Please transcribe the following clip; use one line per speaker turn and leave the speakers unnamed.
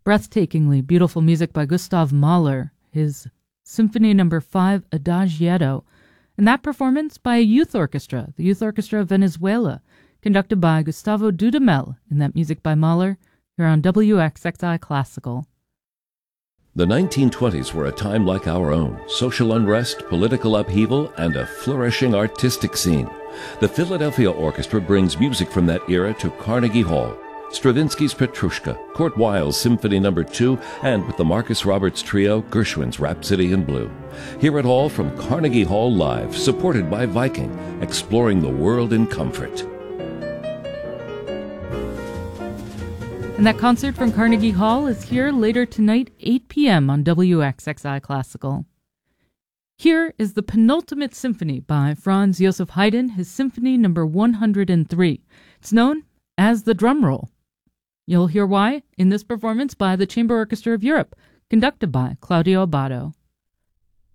Breathtakingly beautiful music by Gustav Mahler, his Symphony No. 5 Adagietto, and that performance by a youth orchestra, the Youth Orchestra of Venezuela, conducted by Gustavo Dudamel, in that music by Mahler, here on WXXI Classical.
The 1920s were a time like our own: social unrest, political upheaval, and a flourishing artistic scene. The Philadelphia Orchestra brings music from that era to Carnegie Hall. Stravinsky's Petrushka, Kurt Weill's Symphony No. 2, and with the Marcus Roberts Trio, Gershwin's Rhapsody in Blue. Hear it all from Carnegie Hall Live, supported by Viking, exploring the world in comfort.
And that concert from Carnegie Hall is here later tonight, 8 p.m. on WXXI Classical. Here is the penultimate symphony by Franz Joseph Haydn, his Symphony No. 103. It's known as the Drum Roll. You'll hear why in this performance by the Chamber Orchestra of Europe, conducted by Claudio Abbado.